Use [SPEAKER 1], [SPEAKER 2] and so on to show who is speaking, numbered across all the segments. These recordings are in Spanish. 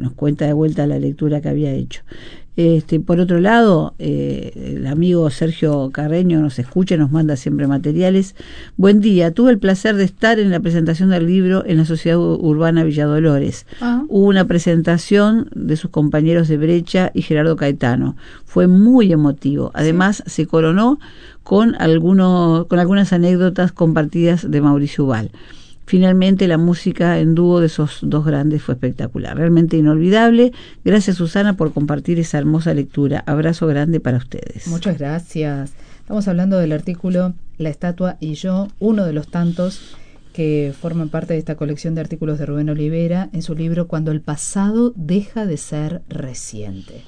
[SPEAKER 1] nos cuenta de vuelta la lectura que había hecho. Por otro lado, el amigo Sergio Carreño nos escucha y nos manda siempre materiales. Buen día, tuve el placer de estar en la presentación del libro en la Sociedad Urbana Villa Dolores. Hubo una presentación de sus compañeros de Brecha y Gerardo Caetano. Fue muy emotivo. Además, se coronó con algunas anécdotas compartidas de Mauricio Ubal. Finalmente, la música en dúo de esos dos grandes fue espectacular, realmente inolvidable. Gracias, Susana, por compartir esa hermosa lectura. Abrazo grande para ustedes.
[SPEAKER 2] Muchas gracias. Estamos hablando del artículo La estatua y yo, uno de los tantos que forman parte de esta colección de artículos de Rubén Olivera en su libro Cuando el pasado deja de ser reciente.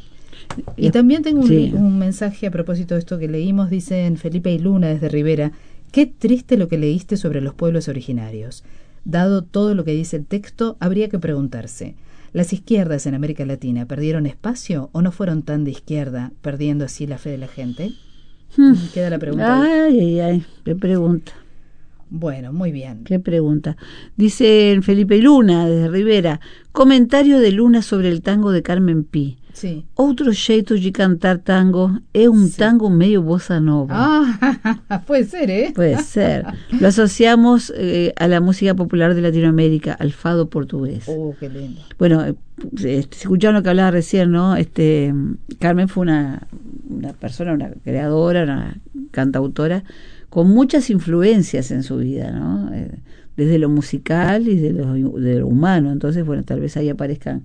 [SPEAKER 2] Y también tengo un mensaje a propósito de esto que leímos, dicen Felipe y Luna desde Rivera. Qué triste lo que leíste sobre los pueblos originarios. Dado todo lo que dice el texto, habría que preguntarse, ¿las izquierdas en América Latina perdieron espacio o no fueron tan de izquierda, perdiendo así la fe de la gente? Queda la pregunta.
[SPEAKER 1] Ay, qué pregunta.
[SPEAKER 2] Bueno, muy bien.
[SPEAKER 1] Qué pregunta. Dice Felipe y Luna desde Rivera, comentario de Luna sobre el tango de Carmen Pi.
[SPEAKER 2] Sí.
[SPEAKER 1] Outro jeito de cantar tango es un tango medio bossa nova.
[SPEAKER 2] Puede ser, ¿eh?
[SPEAKER 1] Puede ser. Lo asociamos a la música popular de Latinoamérica, al fado portugués.
[SPEAKER 2] Oh, qué lindo.
[SPEAKER 1] Bueno, escucharon lo que hablaba recién, ¿no? Carmen fue una persona, una creadora, una cantautora con muchas influencias en su vida, ¿no? Desde lo musical y de lo humano. Entonces, bueno, tal vez ahí aparezcan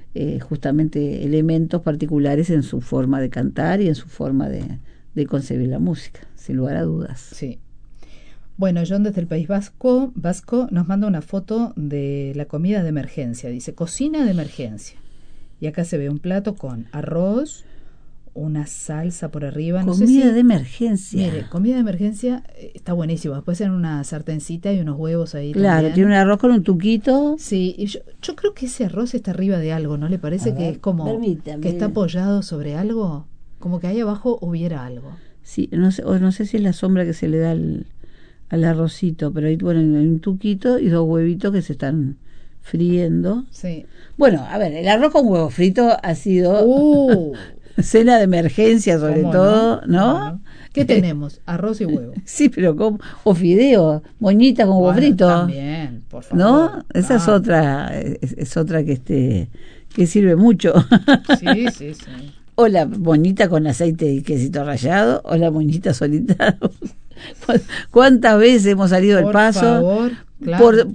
[SPEAKER 1] justamente elementos particulares en su forma de cantar y en su forma de concebir la música, sin lugar a dudas.
[SPEAKER 2] Sí. Bueno, John desde el País Vasco nos manda una foto de la comida de emergencia. Dice, cocina de emergencia. Y acá se ve un plato con arroz, una salsa por arriba. No
[SPEAKER 1] comida
[SPEAKER 2] sé si,
[SPEAKER 1] de emergencia.
[SPEAKER 2] Mire, comida de emergencia está buenísimo. Después en una sartencita y unos huevos ahí.
[SPEAKER 1] Claro,
[SPEAKER 2] también.
[SPEAKER 1] Tiene un arroz con un tuquito.
[SPEAKER 2] Sí, y yo creo que ese arroz está arriba de algo, ¿no le parece que es como
[SPEAKER 1] permítame,
[SPEAKER 2] que está apoyado sobre algo? Como que ahí abajo hubiera algo.
[SPEAKER 1] Sí, no sé si es la sombra que se le da al arrocito, pero ahí ponen un tuquito y dos huevitos que se están friendo.
[SPEAKER 2] Sí.
[SPEAKER 1] Bueno, a ver, el arroz con huevo frito ha sido cena de emergencia sobre todo, ¿no?
[SPEAKER 2] ¿Qué tenemos? Arroz y huevo.
[SPEAKER 1] Sí, pero o fideo, moñita con huevo frito.
[SPEAKER 2] También, por favor.
[SPEAKER 1] ¿No? Esa es otra que sirve mucho.
[SPEAKER 2] Sí.
[SPEAKER 1] O la moñita con aceite y quesito rallado, o la moñita solita. ¿Cuántas veces hemos salido del paso?
[SPEAKER 2] Favor, claro.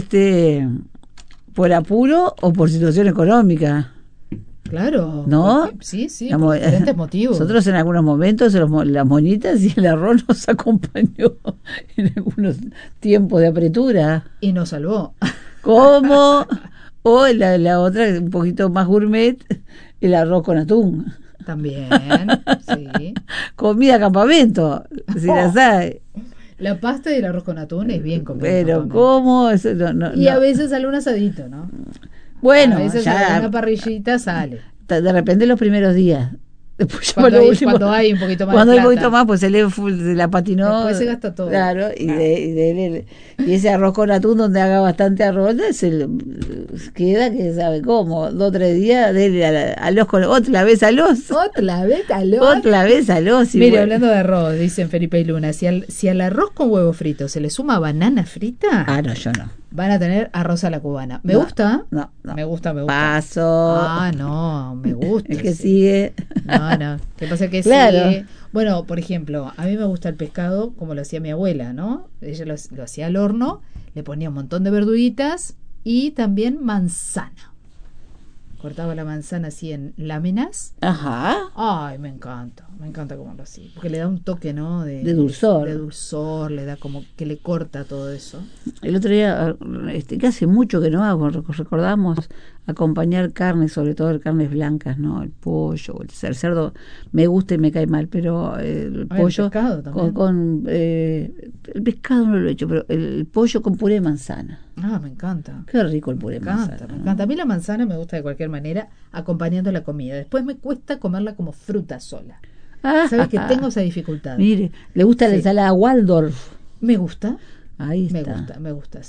[SPEAKER 1] por apuro o por situación económica?
[SPEAKER 2] Claro.
[SPEAKER 1] ¿No?
[SPEAKER 2] Sí, por diferentes motivos.
[SPEAKER 1] Nosotros en algunos momentos las moñitas y el arroz nos acompañó en algunos tiempos de apretura.
[SPEAKER 2] Y nos salvó.
[SPEAKER 1] ¿Cómo? O la otra, un poquito más gourmet, el arroz con atún.
[SPEAKER 2] También, sí.
[SPEAKER 1] Comida campamento, si la sabe.
[SPEAKER 2] La pasta y el arroz con atún es bien comida.
[SPEAKER 1] Pero ¿cómo? Eso no.
[SPEAKER 2] A veces sale un asadito, ¿no?
[SPEAKER 1] Bueno,
[SPEAKER 2] a veces
[SPEAKER 1] ya
[SPEAKER 2] una parrillita sale.
[SPEAKER 1] De repente los primeros días. Después
[SPEAKER 2] cuando hay un poquito más
[SPEAKER 1] cuando
[SPEAKER 2] de
[SPEAKER 1] hay un poquito más, pues se la patinó.
[SPEAKER 2] Después se gasta todo.
[SPEAKER 1] Claro, y ese arroz con atún donde haga bastante arroz, queda que sabe cómo. 2 o 3 días, otra vez al os.
[SPEAKER 2] Otra vez al os.
[SPEAKER 1] Mire,
[SPEAKER 2] hablando de arroz, dicen Felipe y Luna, si al arroz con huevo frito se le suma banana frita.
[SPEAKER 1] No, yo no.
[SPEAKER 2] Van a tener arroz a la cubana. ¿Me gusta?
[SPEAKER 1] No.
[SPEAKER 2] Me gusta.
[SPEAKER 1] Paso.
[SPEAKER 2] No, me gusta.
[SPEAKER 1] El que sigue.
[SPEAKER 2] No. ¿Qué pasa que sigue? Bueno, por ejemplo, a mí me gusta el pescado como lo hacía mi abuela, ¿no? Ella lo hacía al horno, le ponía un montón de verduritas y también manzana. Cortaba la manzana así en láminas.
[SPEAKER 1] Ajá.
[SPEAKER 2] Ay, me encanta comerlo así, porque le da un toque, ¿no? De
[SPEAKER 1] dulzor.
[SPEAKER 2] De dulzor, le da como que le corta todo eso.
[SPEAKER 1] El otro día, que hace mucho que no hago, recordamos acompañar carnes, sobre todo carnes blancas, ¿no? El pollo, el cerdo me gusta y me cae mal, pero el pollo
[SPEAKER 2] el pescado también.
[SPEAKER 1] El pescado no lo he hecho, pero el pollo con puré de manzana.
[SPEAKER 2] Me encanta.
[SPEAKER 1] Qué rico el puré de manzana.
[SPEAKER 2] Me encanta. A mí la manzana me gusta de cualquier manera acompañando la comida. Después me cuesta comerla como fruta sola. ¿Sabes que tengo esa dificultad?
[SPEAKER 1] Mire, ¿le gusta la ensalada Waldorf?
[SPEAKER 2] Me gusta.
[SPEAKER 1] Ahí está.
[SPEAKER 2] Me gusta, sí.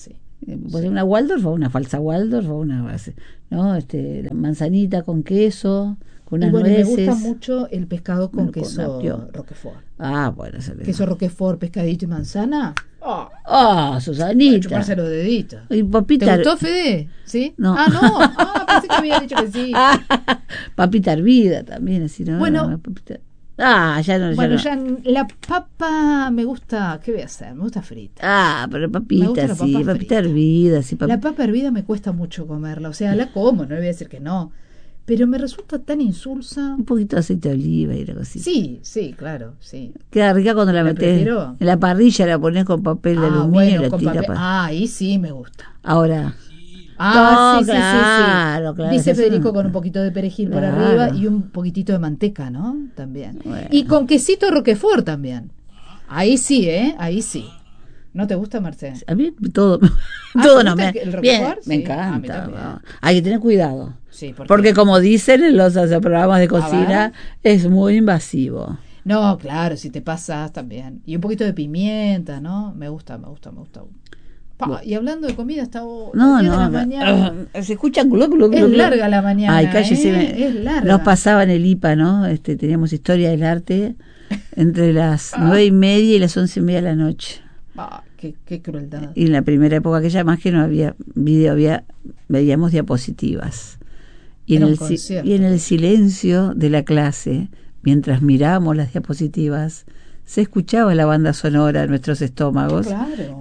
[SPEAKER 1] Puede ser una Waldorf o una falsa Waldorf o una base, ¿no? La manzanita con queso, con unas nueces.
[SPEAKER 2] Me gusta mucho el pescado con queso Roquefort.
[SPEAKER 1] Bueno,
[SPEAKER 2] queso Roquefort, pescadito y manzana.
[SPEAKER 1] Susanita.
[SPEAKER 2] Chuparse los deditos.
[SPEAKER 1] Y papita.
[SPEAKER 2] ¿Te gustó, Fede? ¿Sí?
[SPEAKER 1] No.
[SPEAKER 2] No. Pensé que había dicho que sí.
[SPEAKER 1] Papita hervida también, así, ¿no?
[SPEAKER 2] Bueno.
[SPEAKER 1] Papita. Ya no.
[SPEAKER 2] Ya la papa me gusta. ¿Qué voy a hacer? Me gusta frita.
[SPEAKER 1] Pero papita, sí, papita hervida, sí.
[SPEAKER 2] La papa hervida me cuesta mucho comerla. O sea, la como, no le voy a decir que no. Pero me resulta tan insulsa.
[SPEAKER 1] Un poquito de aceite de oliva y algo así.
[SPEAKER 2] Sí, claro, sí.
[SPEAKER 1] Queda rica cuando la metés en la parrilla, la pones con papel de aluminio y la tiras.
[SPEAKER 2] Ahí sí me gusta.
[SPEAKER 1] Ahora.
[SPEAKER 2] Sí.
[SPEAKER 1] Claro.
[SPEAKER 2] Dice Federico con un poquito de perejil por arriba y un poquitito de manteca, ¿no? También.
[SPEAKER 1] Bueno.
[SPEAKER 2] Y con quesito Roquefort también. Ahí sí, Ahí sí. ¿No te gusta, Mercedes?
[SPEAKER 1] A mí todo no me...
[SPEAKER 2] ¿El Roquefort?
[SPEAKER 1] Bien,
[SPEAKER 2] Sí,
[SPEAKER 1] me encanta.
[SPEAKER 2] No.
[SPEAKER 1] Hay que tener cuidado.
[SPEAKER 2] Sí,
[SPEAKER 1] porque como dicen en los programas de cocina, es muy invasivo.
[SPEAKER 2] No, claro, si te pasas también. Y un poquito de pimienta, ¿no? Me gusta. Y hablando de comida, hasta la mañana.
[SPEAKER 1] Se escuchan
[SPEAKER 2] es larga la mañana.
[SPEAKER 1] Ay, cállese.
[SPEAKER 2] Es larga.
[SPEAKER 1] Nos pasaba en el IPA, ¿no? Teníamos historia del arte entre las 9:30 y las 11:30 de la noche.
[SPEAKER 2] Qué crueldad.
[SPEAKER 1] Y en la primera época, aquella más que no había video, veíamos diapositivas. Y en el silencio de la clase, mientras mirábamos las diapositivas, se escuchaba la banda sonora en nuestros estómagos.
[SPEAKER 2] Claro.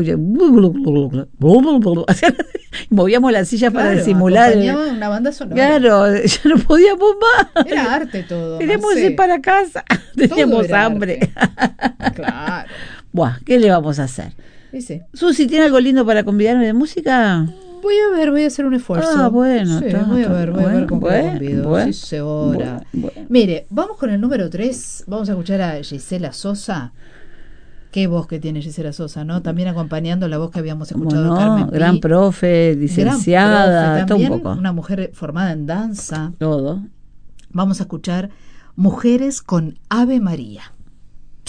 [SPEAKER 1] Movíamos las sillas para disimular.
[SPEAKER 2] Una banda sonora.
[SPEAKER 1] Claro, ya no podíamos más.
[SPEAKER 2] Era arte todo.
[SPEAKER 1] Queríamos ir para casa. Teníamos hambre.
[SPEAKER 2] Claro.
[SPEAKER 1] ¿Qué le vamos a hacer?
[SPEAKER 2] Sí.
[SPEAKER 1] Susi, ¿tiene algo lindo para convidarme de música?
[SPEAKER 2] Voy a hacer un esfuerzo.
[SPEAKER 1] Bueno.
[SPEAKER 2] Sí, voy a ver con qué convido. Sí, segura. Mire, vamos con el número 3. Vamos a escuchar a Gisela Sosa. Qué voz que tiene Gisela Sosa, ¿no? También acompañando la voz que habíamos escuchado de Carmen Pi.
[SPEAKER 1] Gran profe, licenciada,
[SPEAKER 2] también,
[SPEAKER 1] todo un poco.
[SPEAKER 2] Una mujer formada en danza.
[SPEAKER 1] Todo.
[SPEAKER 2] Vamos a escuchar Mujeres con Ave María.